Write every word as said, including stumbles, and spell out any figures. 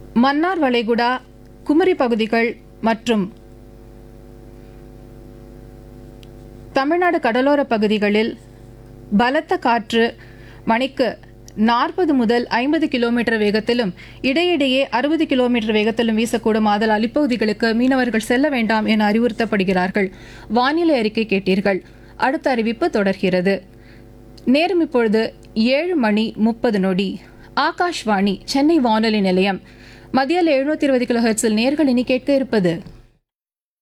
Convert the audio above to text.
மன்னார் வளைகுடா, குமரி பகுதிகள் மற்றும் தமிழ்நாடு கடலோர பகுதிகளில் பலத்த காற்று மணிக்கு நாற்பது முதல் ஐம்பது கிலோமீட்டர் வேகத்திலும் இடையிடையே அறுபது கிலோமீட்டர் வேகத்திலும் வீசக்கூடும். ஆதலால் இப்பகுதிகளுக்கு மீனவர்கள் செல்ல வேண்டாம் என அறிவுறுத்தப்படுகிறார்கள். வானிலை அறிக்கை கேட்டீர்கள். அடுத்த அறிவிப்பு தொடர்கிறது. நேரம் இப்பொழுது ஏழு மணி முப்பது நொடி. ஆகாஷ்வாணி சென்னை வானொலி நிலையம். மத்தியில் எழுநூத்தி இருபது கிலோ ஹெர்ட்ஸில் நேர்கள் இனி கேட்க இருப்பது